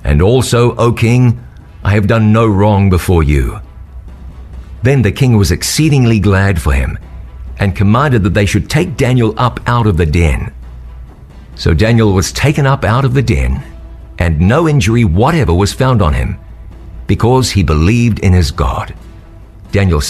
And also, O king, I have done no wrong before you." Then the king was exceedingly glad for him, and commanded that they should take Daniel up out of the den. So Daniel was taken up out of the den, and no injury whatever was found on him, because he believed in his God. Daniel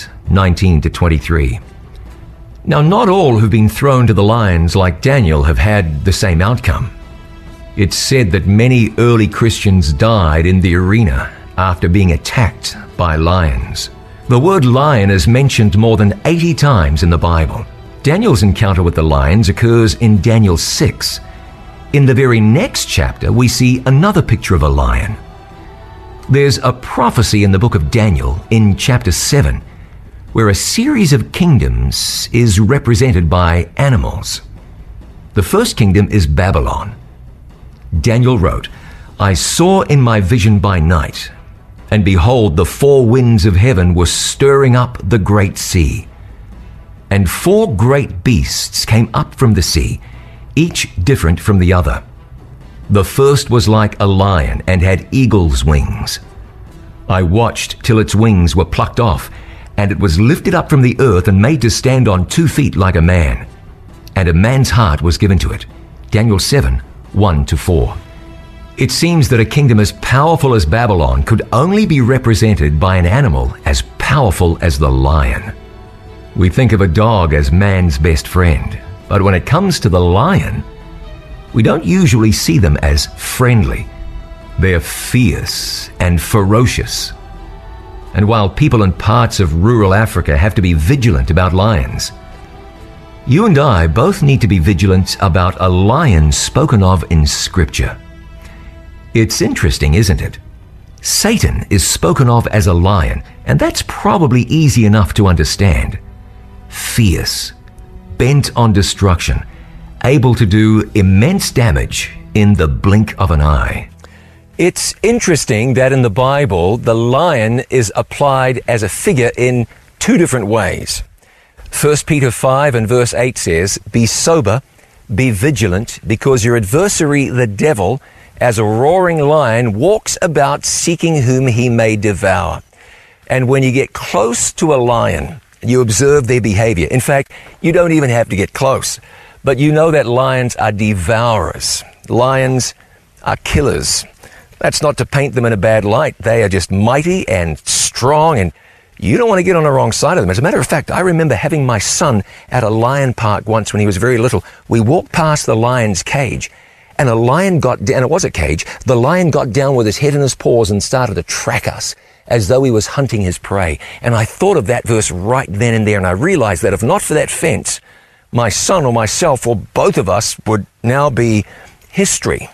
6:19-23. Now, not all who've been thrown to the lions like Daniel have had the same outcome. It's said that many early Christians died in the arena after being attacked by lions. The word lion is mentioned more than 80 times in the Bible. Daniel's encounter with the lions occurs in Daniel 6. In the very next chapter, we see another picture of a lion. There's a prophecy in the book of Daniel in chapter 7, where a series of kingdoms is represented by animals. The first kingdom is Babylon. Daniel wrote, "I saw in my vision by night, and behold, the four winds of heaven were stirring up the great sea. And four great beasts came up from the sea, each different from the other. The first was like a lion and had eagle's wings. I watched till its wings were plucked off, and it was lifted up from the earth and made to stand on 2 feet like a man. And a man's heart was given to it." Daniel 7:1-4. It seems that a kingdom as powerful as Babylon could only be represented by an animal as powerful as the lion. We think of a dog as man's best friend, but when it comes to the lion, we don't usually see them as friendly. They're fierce and ferocious. And while people in parts of rural Africa have to be vigilant about lions, you and I both need to be vigilant about a lion spoken of in Scripture. It's interesting, isn't it? Satan is spoken of as a lion, and that's probably easy enough to understand. Fierce, bent on destruction, able to do immense damage in the blink of an eye. It's interesting that in the Bible, the lion is applied as a figure in 2 different ways. 1 Peter 5 and verse 8 says, "Be sober, be vigilant, because your adversary, the devil, as a roaring lion, walks about seeking whom he may devour." And when you get close to a lion, you observe their behavior. In fact, you don't even have to get close, but you know that lions are devourers. Lions are killers. That's not to paint them in a bad light. They are just mighty and strong, and you don't want to get on the wrong side of them. As a matter of fact, I remember having my son at a lion park once when he was very little. We walked past the lion's cage, and a lion got down. It was a cage. The lion got down with his head in his paws and started to track us as though he was hunting his prey. And I thought of that verse right then and there, and I realized that if not for that fence, my son or myself or both of us would now be history.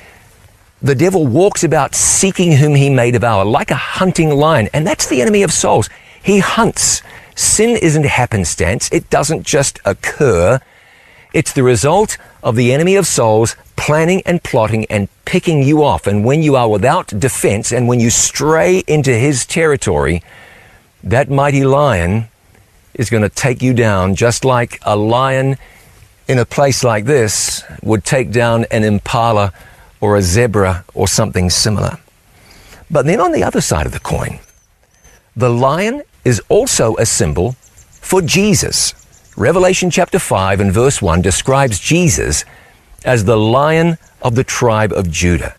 The devil walks about seeking whom he may devour, like a hunting lion, and that's the enemy of souls. He hunts. Sin isn't happenstance. It doesn't just occur. It's the result of the enemy of souls planning and plotting and picking you off. And when you are without defense and when you stray into his territory, that mighty lion is going to take you down, just like a lion in a place like this would take down an impala or a zebra or something similar. But then on the other side of the coin, the lion is also a symbol for Jesus. Revelation chapter 5 and verse 1 describes Jesus as the Lion of the tribe of Judah.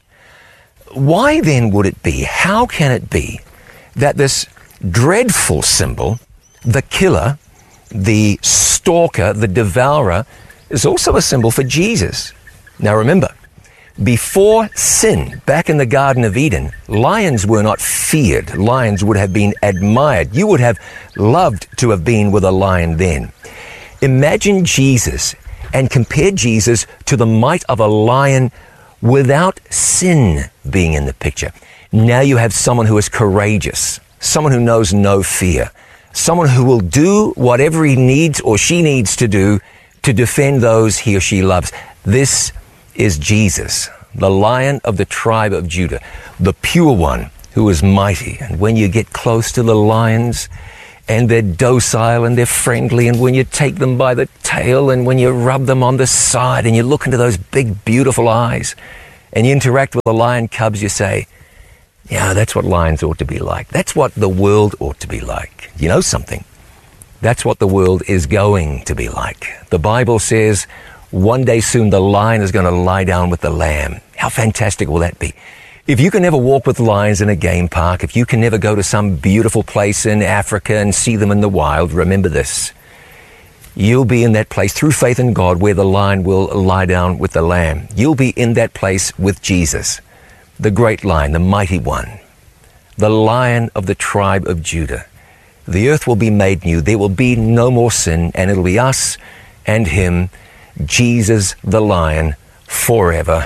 Why then would it be, how can it be that this dreadful symbol, the killer, the stalker, the devourer, is also a symbol for Jesus? Now remember, before sin, back in the Garden of Eden, lions were not feared. Lions would have been admired. You would have loved to have been with a lion then. Imagine Jesus and compare Jesus to the might of a lion without sin being in the picture. Now you have someone who is courageous, someone who knows no fear, someone who will do whatever he needs or she needs to do to defend those he or she loves. This is Jesus, the Lion of the tribe of Judah, the pure one who is mighty. And when you get close to the lions, and they're docile and they're friendly, and when you take them by the tail and when you rub them on the side and you look into those big, beautiful eyes, and you interact with the lion cubs, you say, yeah, that's what lions ought to be like. That's what the world ought to be like. You know something? That's what the world is going to be like. The Bible says one day soon the lion is going to lie down with the lamb. How fantastic will that be? If you can never walk with lions in a game park, if you can never go to some beautiful place in Africa and see them in the wild, remember this. You'll be in that place through faith in God where the lion will lie down with the lamb. You'll be in that place with Jesus, the great lion, the mighty one, the Lion of the tribe of Judah. The earth will be made new. There will be no more sin, and it'll be us and him, Jesus the Lion, forever.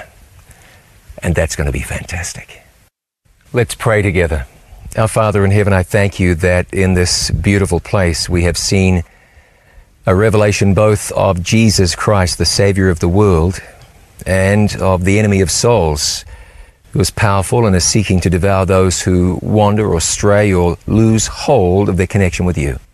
And that's going to be fantastic. Let's pray together. Our Father in heaven, I thank you that in this beautiful place we have seen a revelation both of Jesus Christ, the Savior of the world, and of the enemy of souls, who is powerful and is seeking to devour those who wander or stray or lose hold of their connection with you.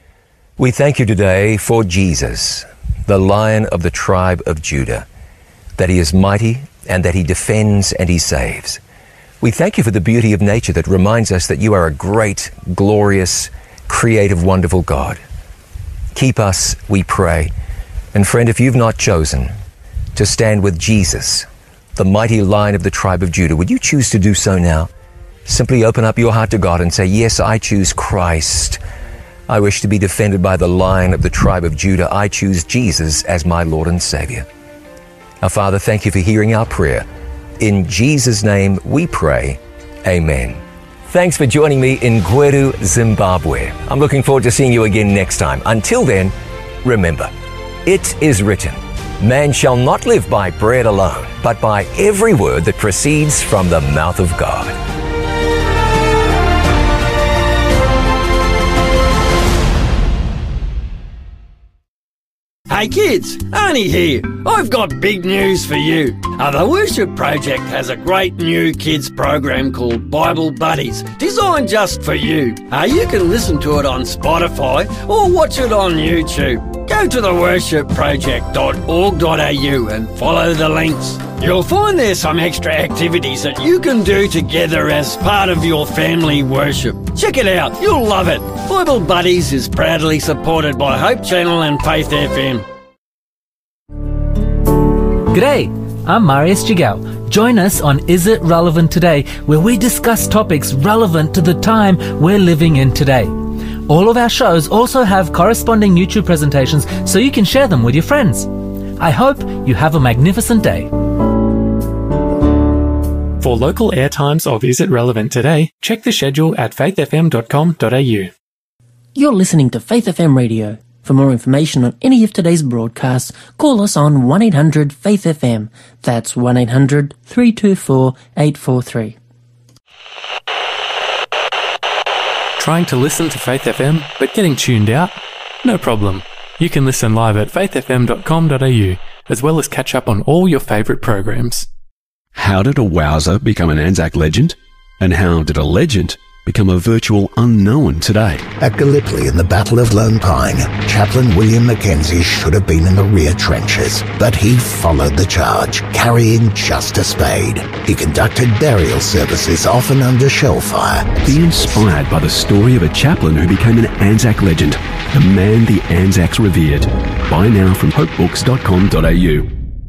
We thank you today for Jesus, the Lion of the tribe of Judah, that he is mighty and that he defends and he saves. We thank you for the beauty of nature that reminds us that you are a great, glorious, creative, wonderful God. Keep us, we pray. And friend, if you've not chosen to stand with Jesus, the mighty Lion of the tribe of Judah, would you choose to do so now? Simply open up your heart to God and say, yes, I choose Christ. I wish to be defended by the Lion of the tribe of Judah. I choose Jesus as my Lord and Savior. Our Father, thank you for hearing our prayer. In Jesus' name we pray. Amen. Thanks for joining me in Gweru, Zimbabwe. I'm looking forward to seeing you again next time. Until then, remember, it is written, man shall not live by bread alone, but by every word that proceeds from the mouth of God. Hey kids, Arnie here. I've got big news for you. The Worship Project has a great new kids program called Bible Buddies, designed just for you. You can listen to it on Spotify or watch it on YouTube. Go to theworshipproject.org.au and follow the links. You'll find there's some extra activities that you can do together as part of your family worship. Check it out, you'll love it. Bible Buddies is proudly supported by Hope Channel and Faith FM. G'day, I'm Marius Jigao. Join us on Is It Relevant Today, where we discuss topics relevant to the time we're living in today. All of our shows also have corresponding YouTube presentations so you can share them with your friends. I hope you have a magnificent day. For local airtimes of Is It Relevant Today, check the schedule at faithfm.com.au. You're listening to Faith FM Radio. For more information on any of today's broadcasts, call us on 1-800-FAITH-FM. That's 1-800-324-843. Trying to listen to Faith FM but getting tuned out? No problem. You can listen live at faithfm.com.au, as well as catch up on all your favourite programs. How did a wowser become an Anzac legend? And how did a legend become a virtual unknown today? At Gallipoli in the Battle of Lone Pine, Chaplain William Mackenzie should have been in the rear trenches, but he followed the charge, carrying just a spade. He conducted burial services, often under shell fire. Be inspired by the story of a chaplain who became an Anzac legend, the man the Anzacs revered. Buy now from hopebooks.com.au.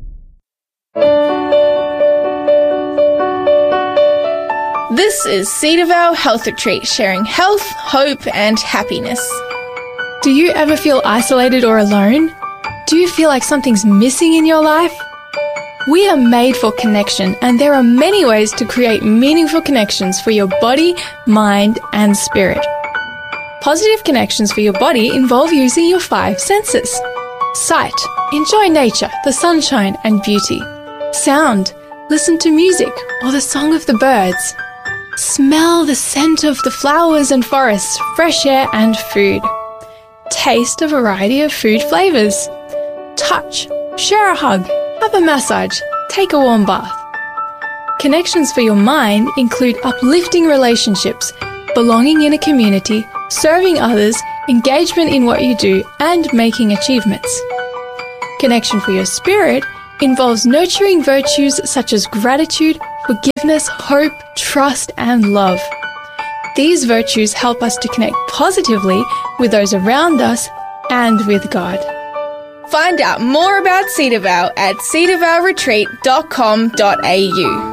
This is Cedarvale Health Retreat, sharing health, hope, and happiness. Do you ever feel isolated or alone? Do you feel like something's missing in your life? We are made for connection, and there are many ways to create meaningful connections for your body, mind, and spirit. Positive connections for your body involve using your 5 senses. Sight, enjoy nature, the sunshine and beauty. Sound, listen to music or the song of the birds. Smell the scent of the flowers and forests, fresh air and food. Taste a variety of food flavors. Touch, share a hug, have a massage, take a warm bath. Connections for your mind include uplifting relationships, belonging in a community, serving others, engagement in what you do, and making achievements. Connection for your spirit involves nurturing virtues such as gratitude, forgiveness, hope, trust, and love. These virtues help us to connect positively with those around us and with God. Find out more about Cedarvale at cedarvaleretreat.com.au.